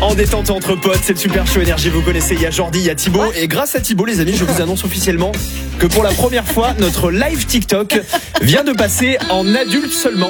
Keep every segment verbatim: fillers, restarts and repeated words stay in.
En détente entre potes, c'est le Super Show Énergie. Vous connaissez, il y a Jordi, il y a Thibaut. Et grâce à Thibaut, les amis, je vous annonce officiellement que pour la première fois, notre live TikTok vient de passer en adulte seulement.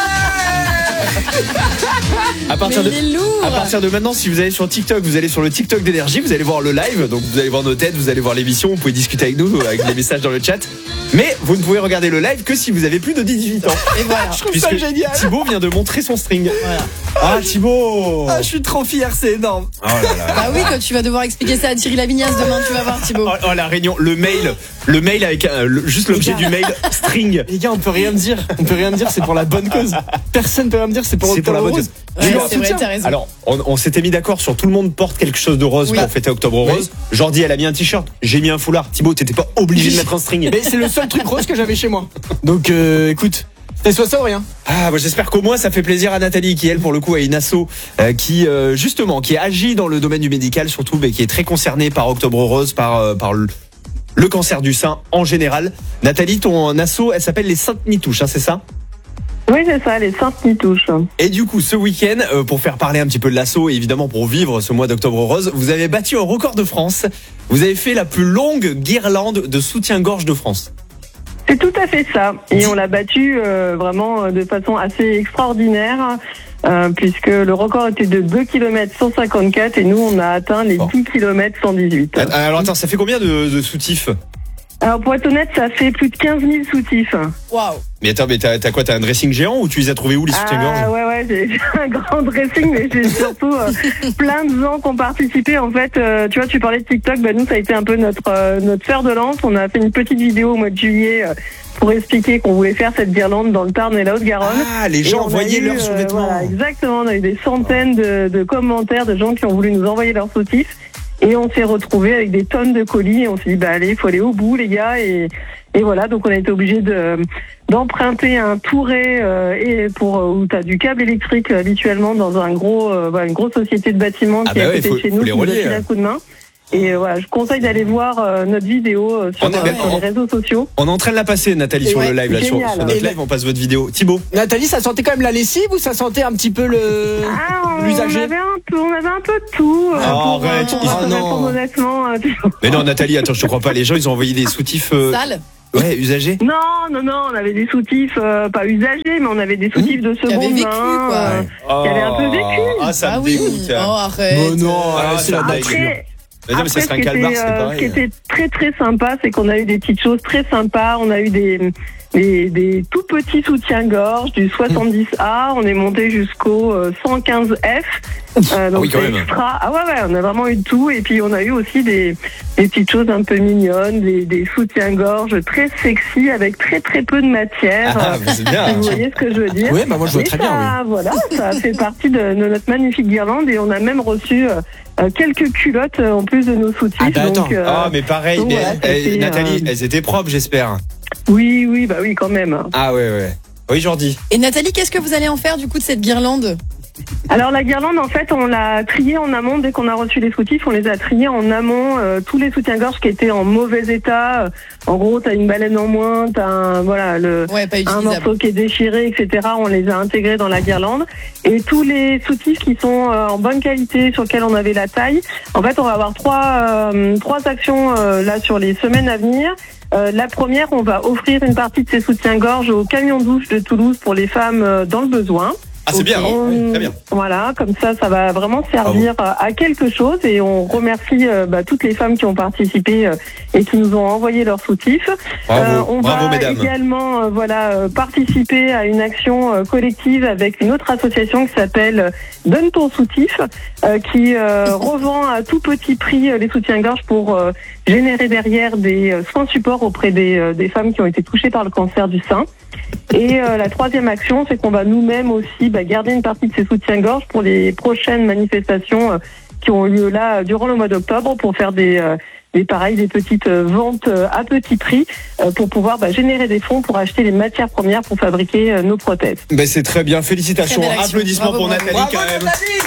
À partir, de, à partir de maintenant, si vous allez sur TikTok, vous allez sur le TikTok d'Énergie, vous allez voir le live, donc vous allez voir nos têtes, vous allez voir l'émission, vous pouvez discuter avec nous, avec des messages dans le chat. Mais vous ne pouvez regarder le live que si vous avez plus de dix-huit ans. Et voilà, je trouve ça génial. Thibaut vient de montrer son string. Voilà. Ah Thibaut, ah, je suis trop fier, c'est énorme. Oh là là. Bah oui, quand tu vas devoir expliquer ça à Thierry Lavignas demain, tu vas voir Thibaut. Oh, oh la réunion, le mail, le mail avec euh, le, juste l'objet du mail, string. Les gars, on peut rien me dire, on peut rien me dire, c'est pour la bonne cause. Personne peut rien me dire, c'est pour, c'est pour la bonne cause. Ouais, c'est vrai, t'as raison. Alors, on, on s'était mis d'accord sur tout le monde porte quelque chose de rose oui. pour fêter Octobre Rose. Oui. Jordi, elle a mis un t-shirt, j'ai mis un foulard. Thibaut, t'étais pas obligé de mettre un string. Mais c'est le seul truc rose que j'avais chez moi. Donc, euh, écoute. C'est soit ça ou rien. Ah, bah j'espère qu'au moins ça fait plaisir à Nathalie qui elle pour le coup a une asso euh, qui euh, justement qui agit dans le domaine du médical surtout mais qui est très concernée par Octobre Rose, par euh, par le, le cancer du sein en général. Nathalie, ton asso, elle s'appelle les Saintes Nitouches, hein, c'est ça? Oui, c'est ça, les Saintes Nitouches. Et du coup, ce week-end, euh, pour faire parler un petit peu de l'asso et évidemment pour vivre ce mois d'Octobre Rose, vous avez battu un record de France. Vous avez fait la plus longue guirlande de soutien-gorge de France. C'est tout à fait ça. Et on l'a battu euh, vraiment de façon assez extraordinaire, euh, puisque le record était de deux kilomètres cent cinquante-quatre et nous, on a atteint les dix kilomètres cent dix-huit. Alors attends, ça fait combien de, de soutifs? Alors pour être honnête, ça fait plus de quinze mille soutifs. Waouh. Mais attends, mais t'as, t'as quoi? T'as un dressing géant ou tu les as trouvés où les soutiens-gorge? Ah ouais, ouais, j'ai un grand dressing, mais j'ai surtout euh, plein de gens qui ont participé. En fait, euh, tu vois, tu parlais de TikTok, bah nous, ça a été un peu notre euh, notre fer de lance. On a fait une petite vidéo au mois de juillet euh, pour expliquer qu'on voulait faire cette guirlande dans le Tarn et la Haute-Garonne. Ah, les gens envoyaient leurs sous-vêtements. Euh, voilà, exactement, on a eu des centaines de, de commentaires de gens qui ont voulu nous envoyer leurs soutifs. Et on s'est retrouvés avec des tonnes de colis et on s'est dit, bah allez, il faut aller au bout, les gars. Et, et voilà, donc on a été obligé de, d'emprunter un touret euh, et pour, où tu as du câble électrique habituellement dans un gros, euh, voilà, une grosse société de bâtiments ah qui bah est à ouais, côté faut, de chez nous, qui nous a filé un coup de main. Et voilà, je conseille d'aller voir euh, notre vidéo euh, sur, est, euh, sur les réseaux sociaux. On est en train de la passer, Nathalie, et sur ouais, le live. Là, sur, sur notre live, on passe votre vidéo. Thibaut. Nathalie, ça sentait quand même la lessive ou ça sentait un petit peu le ah, l'usager? On avait un peu, on avait un peu de tout. Euh, oh, pour, arrête, pour, pour, oh, non. honnêtement. Euh, mais non, Nathalie, attends, je te crois pas. Les gens, ils ont envoyé des soutifs. Euh... Sales. Ouais, usagés. Non, non, non, on avait des soutifs, euh, pas usagés, mais on avait des soutifs mmh. de seconde main. Vécu, quoi. Euh, oh, qui avaient un peu vécu. Ah, ça ah me oui. dégoûte. Oh, arrête. Oh non, ah, c'est la après, mais non, mais ça serait un calbar, c'était pareil. Ce qui était très très sympa, c'est qu'on a eu des petites choses très sympas. On a eu des des, des tout petits soutiens-gorge du soixante-dix A. On est monté jusqu'au cent quinze F. Euh, donc ah oui, quand extra. Même. Ah ouais, ouais, on a vraiment eu de tout. Et puis on a eu aussi des des petites choses un peu mignonnes, des, des soutiens-gorge très sexy avec très très peu de matière. Ah, c'est bien. Si vous voyez ce que je veux dire. Oui, bah moi je vois et très ça, bien. Oui. Voilà, ça fait partie de, de notre magnifique guirlande et on a même reçu euh, Euh, quelques culottes euh, en plus de nos soutifs. Ah, bah, donc, euh, ah mais pareil, donc, mais voilà, eh, Nathalie, euh... elles étaient propres, j'espère. Oui, oui, bah oui, quand même. Ah ouais, ouais. Oui, Jordi. Et Nathalie, qu'est-ce que vous allez en faire du coup de cette guirlande? Alors la guirlande, en fait, on l'a triée en amont. Dès qu'on a reçu les soutifs, on les a triés en amont. Euh, tous les soutiens-gorge qui étaient en mauvais état. Euh, en gros, t'as une baleine en moins, t'as un, voilà, le, ouais, pas un morceau qui est déchiré, et cetera. On les a intégrés dans la guirlande. Et tous les soutifs qui sont euh, en bonne qualité, sur lesquels on avait la taille. En fait, on va avoir trois, euh, trois actions euh, là sur les semaines à venir. Euh, la première, on va offrir une partie de ces soutiens-gorge au camion douche de Toulouse pour les femmes euh, dans le besoin. Ah, c'est bien, on, oui, très bien. Voilà, comme ça, ça va vraiment servir Bravo. à quelque chose et on remercie euh, bah, toutes les femmes qui ont participé euh, et qui nous ont envoyé leurs soutifs. Bravo, euh, on Bravo, va mesdames. également euh, voilà, euh, participer à une action euh, collective avec une autre association qui s'appelle Donne ton soutif, euh, qui euh, revend à tout petit prix euh, les soutiens-gorge pour euh, générer derrière des euh, soins supports auprès des, euh, des femmes qui ont été touchées par le cancer du sein. Et euh, la troisième action, c'est qu'on va nous-mêmes aussi bah, garder une partie de ces soutiens-gorge pour les prochaines manifestations euh, qui ont lieu là euh, durant le mois d'octobre pour faire des, euh, des pareils, des petites euh, ventes euh, à petit prix euh, pour pouvoir bah, générer des fonds pour acheter les matières premières pour fabriquer euh, nos prothèses. Ben c'est très bien, félicitations, très applaudissements bravo, pour bravo. Nathalie Bravo, quand même. Nathalie.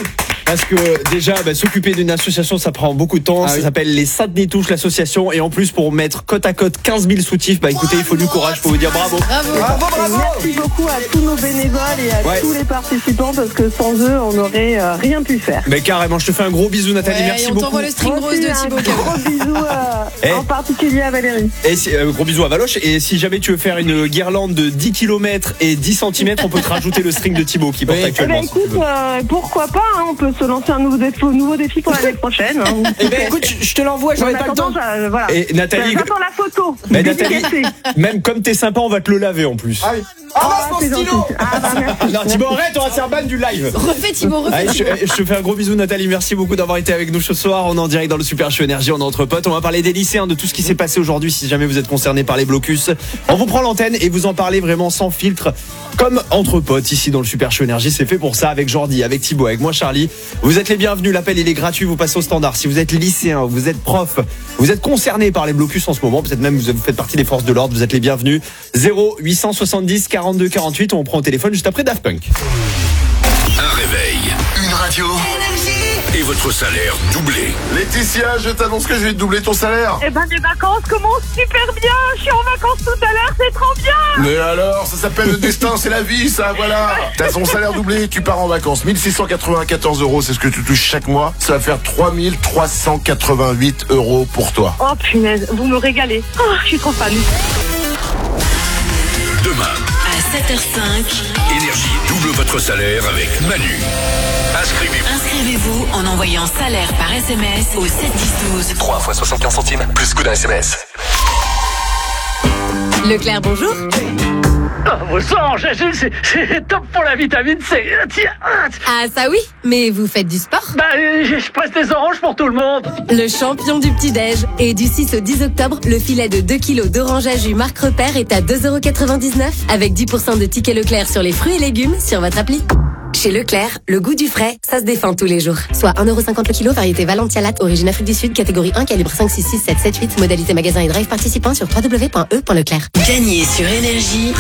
Parce que déjà, bah, s'occuper d'une association, ça prend beaucoup de temps. Ah ça oui. s'appelle les Sainte-Nitouche, l'association. Et en plus, pour mettre côte à côte quinze mille soutifs, bah écoutez, il faut du courage. Faut vous dire bravo. Bravo. Bravo, bravo. Merci beaucoup à tous nos bénévoles et à Ouais. tous les participants parce que sans eux, on n'aurait euh, rien pu faire. Mais carrément, je te fais un gros bisou, Nathalie. Ouais, Merci et on beaucoup. t'envoie le string Moi rose aussi, de un Thibaut. gros bisou euh, Eh. en particulier à Valérie. Et si- euh, gros bisous à Valoche. Et si jamais tu veux faire une guirlande de dix kilomètres et dix centimètres, on peut te rajouter le string de Thibaut qui porte Oui. Eh actuellement. ben si tu écoute, veux. euh, pourquoi pas, hein, on peut se lancer un nouveau défi, nouveau défi pour l'année prochaine. Hein. Eh ben écoute, je je te l'envoie, En j'aurai pas le attendant, temps. j'a- voilà. Et Nathalie, J'attends la photo. Mais Nathalie, Dédicacée. même comme t'es sympa, on va te le laver en plus. Ah oui. Ah, Ah, mon c'est stylo. gentil. Ah, bah, merci. Non, Thibaut, arrête, on va se faire ban du live. Refais Thibaut, refais Allez, je, Thibaut. je te fais un gros bisou Nathalie, merci beaucoup d'avoir été avec nous ce soir. On est en direct dans le Super Show Énergie, on est entre potes. On va parler des lycéens, de tout ce qui s'est passé aujourd'hui si jamais vous êtes concerné par les blocus. On vous prend l'antenne et vous en parlez vraiment sans filtre, comme entre potes ici dans le Super Show Énergie. C'est fait pour ça avec Jordi, avec Thibaut, avec moi Charlie. Vous êtes les bienvenus, l'appel il est gratuit, vous passez au standard. Si vous êtes lycéen, vous êtes prof, vous êtes concerné par les blocus en ce moment, peut-être même vous vous faites partie des forces de l'ordre, vous êtes les bienvenus. zéro huit cent soixante-dix quarante-deux quarante-huit, on prend au téléphone juste après Daft Punk. Un réveil, une radio et votre salaire doublé. Laetitia, je t'annonce que je vais te doubler ton salaire. Eh ben des vacances commencent super bien. Je suis en vacances tout à l'heure, c'est trop bien. Mais alors, ça s'appelle le destin, c'est la vie, ça, voilà. T'as son salaire doublé, tu pars en vacances. mille six cent quatre-vingt-quatorze euros, c'est ce que tu touches chaque mois. Ça va faire trois mille trois cent quatre-vingt-huit euros pour toi. Oh punaise, vous me régalez. Oh, je suis trop fan. Demain, À sept heures cinq, Énergie double votre salaire avec Manu. Inscrivez-vous. inscrivez-vous en envoyant salaire par S M S au sept dix douze. trois fois soixante-quinze centimes, plus coup d'un S M S. Leclerc, bonjour. Vos sang, c'est c'est top pour la vitamine C. Tiens, Ah ça oui, mais vous faites du sport? bah, je presse des oranges pour tout le monde. Le champion du petit-déj. Et du six au dix octobre, le filet de deux kilos d'orange à jus Marc Repère est à deux euros quatre-vingt-dix-neuf avec dix pour cent de tickets Leclerc sur les fruits et légumes sur votre appli. Chez Leclerc, le goût du frais, ça se défend tous les jours. Soit un euro cinquante le kilo, variété Valentia Latte, origine Afrique du Sud, catégorie un, calibre cinq, six, six, sept, sept, huit, modalité magasin et drive participant sur w w w point e point leclerc. Gagnez sur Énergie